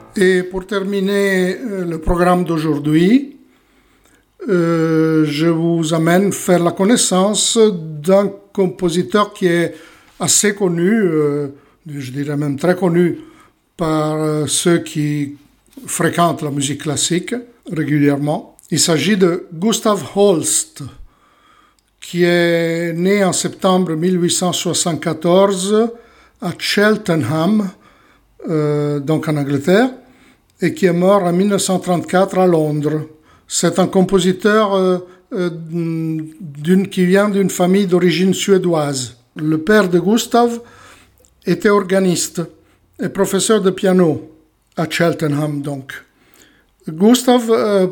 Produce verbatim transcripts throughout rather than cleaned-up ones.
Et pour terminer euh, le programme d'aujourd'hui, euh, je vous amène faire la connaissance d'un compositeur qui est assez connu, euh, je dirais même très connu par euh, ceux qui fréquentent la musique classique régulièrement. Il s'agit de Gustav Holst, qui est né en septembre mille huit cent soixante-quatorze à Cheltenham, euh, donc en Angleterre, et qui est mort en mille neuf cent trente-quatre à Londres. C'est un compositeur euh, euh, d'une, qui vient d'une famille d'origine suédoise. Le père de Gustav était organiste et professeur de piano à Cheltenham, donc. Gustav euh,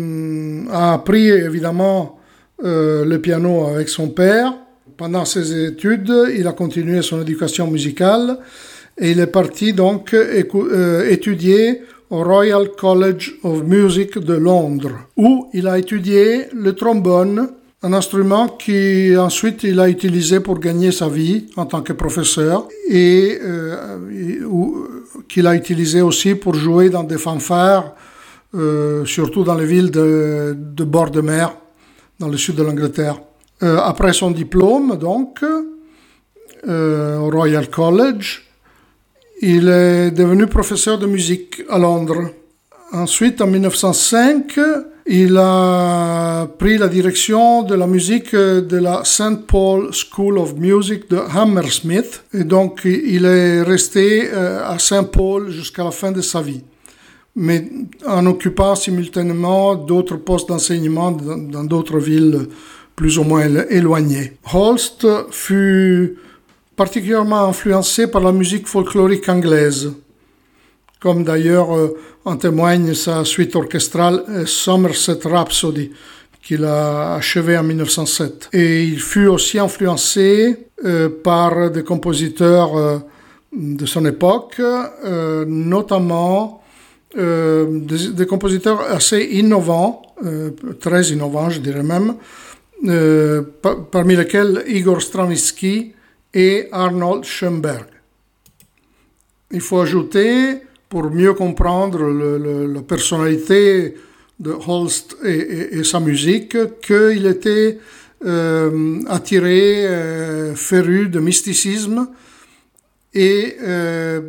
a appris évidemment euh, le piano avec son père. Pendant ses études, il a continué son éducation musicale et il est parti donc écou- euh, étudier au Royal College of Music de Londres, où il a étudié le trombone, un instrument qui ensuite il a utilisé pour gagner sa vie en tant que professeur et euh, ou, qu'il a utilisé aussi pour jouer dans des fanfares, euh, surtout dans les villes de, de bord de mer, dans le sud de l'Angleterre. Euh, après son diplôme, donc, euh, au Royal College, il est devenu professeur de musique à Londres. Ensuite, en mille neuf cent cinq, il a pris la direction de la musique de la Saint Paul School of Music de Hammersmith. Et donc, il est resté à Saint Paul jusqu'à la fin de sa vie, mais en occupant simultanément d'autres postes d'enseignement dans d'autres villes plus ou moins éloignées. Holst fut particulièrement influencé par la musique folklorique anglaise, comme d'ailleurs euh, en témoigne sa suite orchestrale euh, Somerset Rhapsody, qu'il a achevée en mille neuf cent sept. Et il fut aussi influencé euh, par des compositeurs euh, de son époque, euh, notamment euh, des, des compositeurs assez innovants, euh, très innovants je dirais même, euh, par, parmi lesquels Igor Stravinsky et Arnold Schoenberg. Il faut ajouter, pour mieux comprendre le, le, la personnalité de Holst et, et, et sa musique, qu'il était euh, attiré, euh, féru de mysticisme et euh,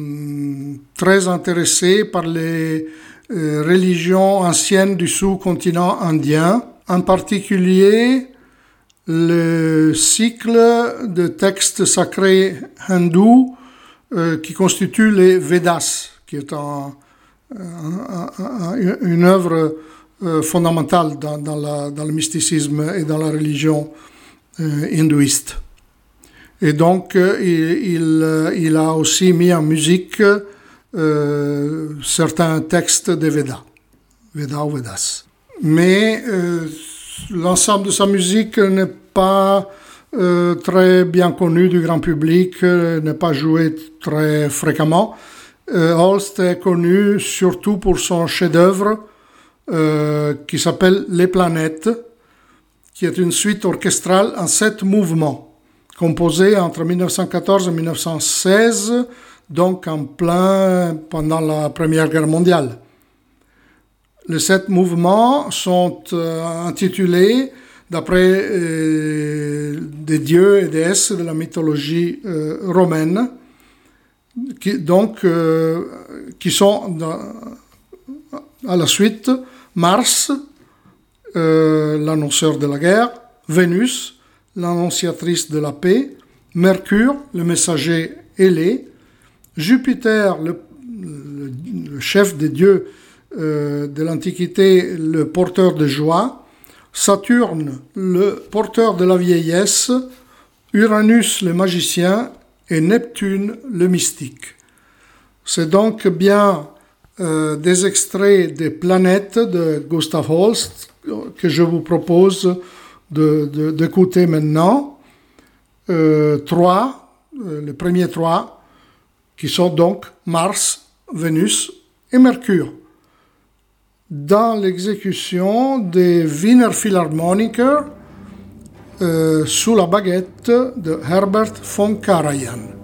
très intéressé par les euh, religions anciennes du sous-continent indien, en particulier le cycle de textes sacrés hindous euh, qui constitue les Védas, qui est un, un, un, une œuvre euh, fondamentale dans, dans, la, dans le mysticisme et dans la religion euh, hindouiste. Et donc, euh, il, il, il a aussi mis en musique euh, certains textes des Védas, Védas ou Védas. Mais euh, l'ensemble de sa musique n'est pas euh, très bien connu du grand public, euh, n'est pas joué très fréquemment. Euh, Holst est connu surtout pour son chef-d'œuvre euh, qui s'appelle Les Planètes, qui est une suite orchestrale en sept mouvements, composée entre mille neuf cent quatorze et mille neuf cent seize, donc en plein pendant la Première Guerre mondiale. Les sept mouvements sont euh, intitulés d'après euh, des dieux et déesses de la mythologie euh, romaine, qui, donc, euh, qui sont dans, à la suite Mars, euh, l'annonceur de la guerre, Vénus, l'annonciatrice de la paix, Mercure, le messager ailé, Jupiter, le, le, le chef des dieux Euh, de l'Antiquité, le porteur de joie, Saturne, le porteur de la vieillesse, Uranus, le magicien, et Neptune, le mystique. C'est donc bien euh, des extraits des planètes de Gustav Holst que je vous propose de, de, d'écouter maintenant. Euh, trois, euh, les premiers trois, qui sont donc Mars, Vénus et Mercure, dans l'exécution des Wiener Philharmoniker euh, sous la baguette de Herbert von Karajan.